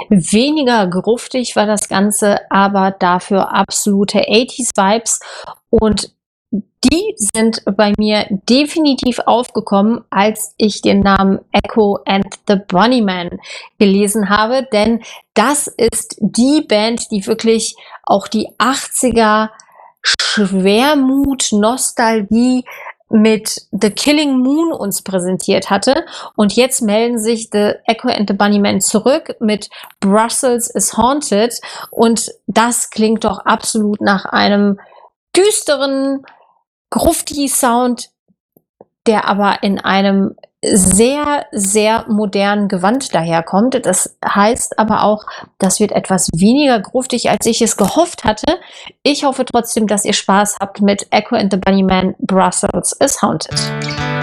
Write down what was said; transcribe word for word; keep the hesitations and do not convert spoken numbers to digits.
Weniger gruftig war das Ganze, aber dafür absolute achtziger Vibes und die sind bei mir definitiv aufgekommen, als ich den Namen Echo and the Bunnymen gelesen habe, denn das ist die Band, die wirklich auch die achtziger Schwermut, Nostalgie mit The Killing Moon uns präsentiert hatte. Und jetzt melden sich The Echo and the Bunnymen zurück mit Brussels is Haunted. Und das klingt doch absolut nach einem düsteren Grufti-Sound, der aber in einem sehr, sehr modernen Gewand daherkommt. Das heißt aber auch, das wird etwas weniger gruftig, als ich es gehofft hatte. Ich hoffe trotzdem, dass ihr Spaß habt mit Echo and the Bunnymen, Brussels is Haunted.